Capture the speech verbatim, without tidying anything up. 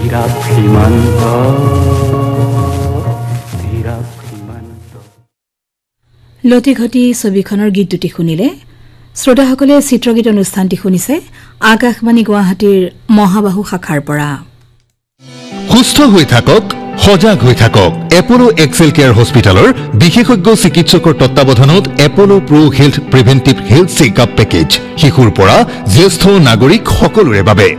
লতি ঘটি ছবিখনৰ গীত দুটি শুনিলে শ্ৰোতাসকলে চিত্ৰগীত অনুষ্ঠানটি শুনিছে আকাশবাণী গুৱাহাটীৰ মহাবাহু শাখাৰ পৰা সুস্থ হৈ থাকক সজাগ হৈ থাকক এপলো এক্সেল কেয়াৰ হস্পিটালৰ বিশেষজ্ঞ চিকিৎসকৰ তত্ত্বাৱধানত এপলো pro health প্ৰিভেন্টিভ health checkup package শিশুৰ পৰা জ্যেষ্ঠ নাগৰিক সকলোৰে বাবে